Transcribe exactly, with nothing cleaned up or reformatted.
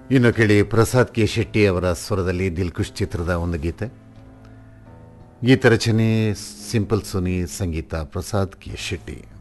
ಇನ್ನು ಕೇಳಿ ಪ್ರಸಾದ್ ಕೆ ಶೆಟ್ಟಿ ಅವರ ಸ್ವರದಲ್ಲಿ ದಿಲ್ಖುಷ್ ಚಿತ್ರದ ಒಂದು ಗೀತೆ. ಗೀತ ರಚನೆ ಸಿಂಪಲ್ ಸುನಿ, ಸಂಗೀತ ಪ್ರಸಾದ್ ಕೆ ಶೆಟ್ಟಿ.